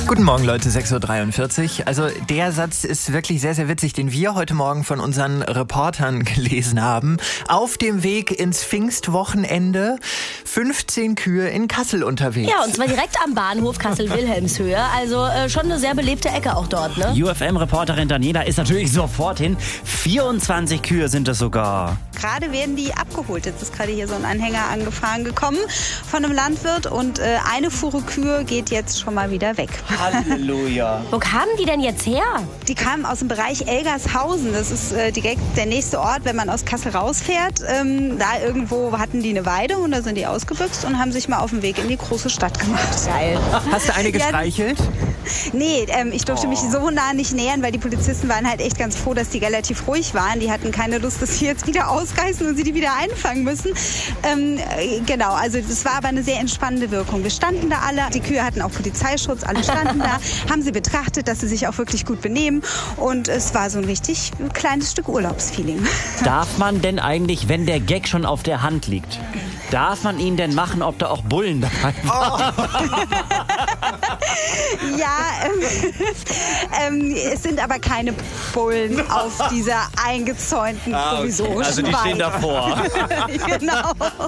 Guten Morgen, Leute, 6:43 Uhr. Also der Satz ist wirklich sehr, sehr witzig, den wir heute Morgen von unseren Reportern gelesen haben. Auf dem Weg ins Pfingstwochenende 15 Kühe in Kassel unterwegs. Ja, und zwar direkt am Bahnhof Kassel-Wilhelmshöhe. Also schon eine sehr belebte Ecke auch dort, ne? UFM-Reporterin Daniela ist natürlich sofort hin. 24 Kühe sind es sogar. Gerade werden die abgeholt. Jetzt ist gerade hier so ein Anhänger angefahren gekommen von einem Landwirt und eine Fuhre Kühe geht jetzt schon mal wieder weg. Halleluja. Wo kamen die denn jetzt her? Die kamen aus dem Bereich Elgershausen. Das ist direkt der nächste Ort, wenn man aus Kassel rausfährt. Da irgendwo hatten die eine Weide und da sind die ausgebüxt und haben sich mal auf den Weg in die große Stadt gemacht. Geil. Hast du eine gestreichelt? Nee, ich durfte mich so nah nicht nähern, weil die Polizisten waren halt echt ganz froh, dass die relativ ruhig waren. Die hatten keine Lust, dass sie jetzt wieder ausreißen und sie die wieder einfangen müssen. Genau, also das war aber eine sehr entspannende Wirkung. Wir standen da alle, die Kühe hatten auch Polizeischutz, alle standen da, haben sie betrachtet, dass sie sich auch wirklich gut benehmen und es war so ein richtig kleines Stück Urlaubsfeeling. Darf man denn eigentlich, wenn der Gag schon auf der Hand liegt, darf man ihn denn machen, ob da auch Bullen dabei waren? Ja, es sind aber keine Bullen auf dieser eingezäunten provisorischen Also die stehen Weide. davor. Genau.